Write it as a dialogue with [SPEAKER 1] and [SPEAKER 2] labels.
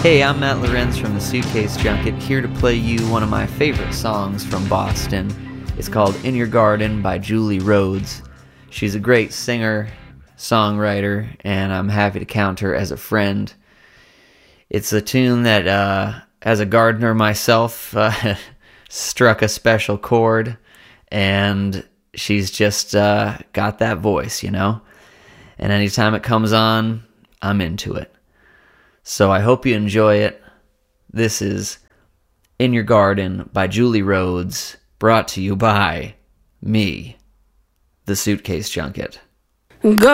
[SPEAKER 1] Hey, I'm Matt Lorenz from the Suitcase Junket, here to play you one of my favorite songs from Boston. It's called In Your Garden by Julie Rhodes. She's a great singer, songwriter, and I'm happy to count her as a friend. It's a tune that, as a gardener myself, struck a special chord, and she's just got that voice, you know? And anytime it comes on, I'm into it. So I hope you enjoy it. This is In Your Garden by Julie Rhodes, brought to you by me, the Suitcase Junket.
[SPEAKER 2] Go